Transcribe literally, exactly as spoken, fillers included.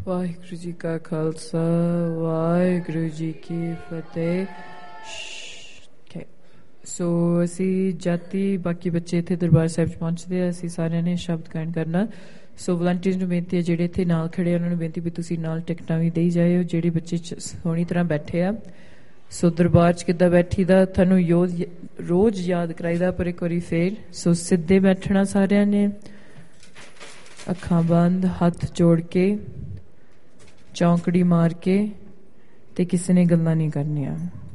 ਵਾਹਿਗੁਰੂ ਜੀ ਕਾ ਖਾਲਸਾ ਵਾਹਿਗੁਰੂ ਜੀ ਕੀ ਫਤਿਹ। ਸੋ ਅਸੀਂ ਜਾਤੀ ਬਾਕੀ ਬੱਚੇ ਇੱਥੇ ਦਰਬਾਰ ਸਾਹਿਬ 'ਚ ਪਹੁੰਚਦੇ ਆ, ਅਸੀਂ ਸਾਰਿਆਂ ਨੇ ਸ਼ਬਦ ਗਾਇਨ ਕਰਨਾ। ਸੋ ਵਲੰਟੀਅਰਸ ਨੂੰ ਬੇਨਤੀ ਹੈ ਜਿਹੜੇ ਇੱਥੇ ਨਾਲ ਖੜੇ ਉਹਨਾਂ ਨੂੰ ਬੇਨਤੀ ਵੀ ਤੁਸੀਂ ਨਾਲ ਟਿਕਟਾਂ ਵੀ ਦੇਈ ਜਾਇਓ ਜਿਹੜੇ ਬੱਚੇ ਸੋਹਣੀ ਤਰ੍ਹਾਂ ਬੈਠੇ ਆ। ਸੋ ਦਰਬਾਰ 'ਚ ਕਿੱਦਾਂ ਬੈਠੀ ਦਾ ਤੁਹਾਨੂੰ ਯੋਧ ਰੋਜ਼ ਯਾਦ ਕਰਾਈਦਾ, ਪਰ ਇੱਕ ਵਾਰੀ ਫੇਰ। ਸੋ ਸਿੱਧੇ ਬੈਠਣਾ ਸਾਰਿਆਂ ਨੇ, ਅੱਖਾਂ ਬੰਦ, ਹੱਥ ਜੋੜ ਕੇ, ਚੌਂਕੜੀ ਮਾਰ ਕੇ, ਤੇ ਕਿਸੇ ਨੇ ਗੱਲਾਂ ਨਹੀਂ ਕਰਨੀਆਂ।